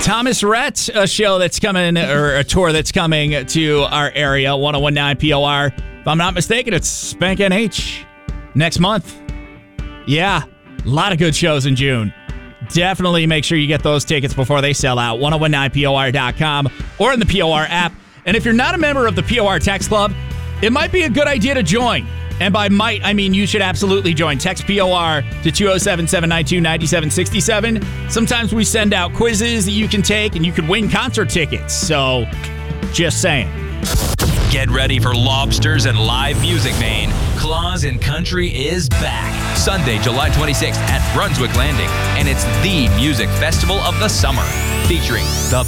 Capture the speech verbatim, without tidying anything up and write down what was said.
Thomas Rhett, a show that's coming, or a tour that's coming to our area, one oh one point nine P O R. If I'm not mistaken, it's Spank N H next month. Yeah, a lot of good shows in June. Definitely make sure you get those tickets before they sell out. ten nineteen P O R dot com or in the P O R app. And if you're not a member of the P O R Text Club, it might be a good idea to join. And by might, I mean you should absolutely join. Text P O R to two oh seven, seven nine two, nine seven six seven. Sometimes we send out quizzes that you can take, and you could win concert tickets. So, just saying. Get ready for lobsters and live music, Maine. Claus and Country is back. Sunday, July twenty-sixth at Brunswick Landing. And it's the music festival of the summer. Featuring the